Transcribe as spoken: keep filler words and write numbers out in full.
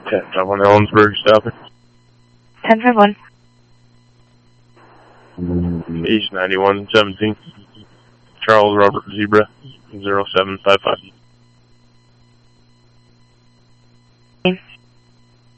ten five one Ellensburg, stopping. ten five one. East ninety-one seventeen. Charles Robert Zebra, zero seven five five.